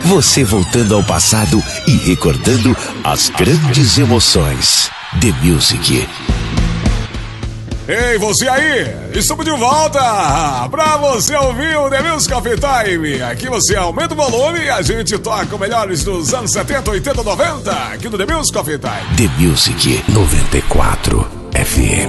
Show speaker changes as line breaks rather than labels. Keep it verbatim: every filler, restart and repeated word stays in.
Você voltando ao passado e recordando as grandes emoções. The Music.
Ei, você aí! Estamos de volta pra você ouvir o The Music Coffee Time. Aqui você aumenta o volume e a gente toca o melhores dos anos setenta, oitenta, noventa aqui no The Music Coffee Time.
The Music noventa e quatro F M.